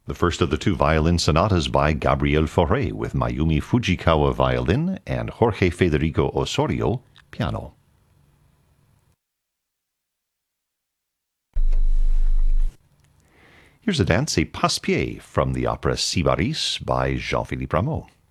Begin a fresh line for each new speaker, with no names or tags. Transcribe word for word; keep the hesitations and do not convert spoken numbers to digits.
The first of the two violin sonatas by Gabriel Fauré with Mayumi Fujikawa violin and Jorge Federico Osorio piano. Here's a dance, a passe-pied from the opera Sybaris by Jean-Philippe Rameau.